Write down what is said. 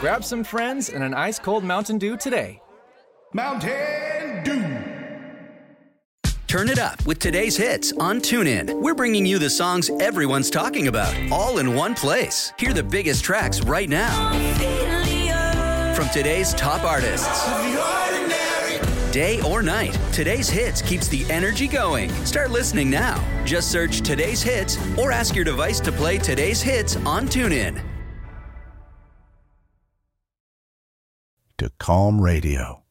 Grab some friends and an ice-cold Mountain Dew today. Mountain Dew. Turn it up with today's hits on TuneIn. We're bringing you the songs everyone's talking about, all in one place. Hear the biggest tracks right now from today's top artists. Day or night, today's hits keeps the energy going. Start listening now. Just search today's hits or ask your device to play today's hits on TuneIn. To Calm Radio.